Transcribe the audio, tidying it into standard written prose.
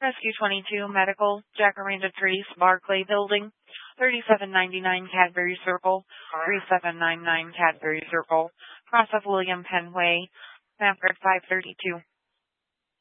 Rescue 22 Medical, Jacaranda Trace, Barclay Building, 3799 Cadbury Circle, 3799 Cadbury Circle, cross of William Penn Way, Sanford 532.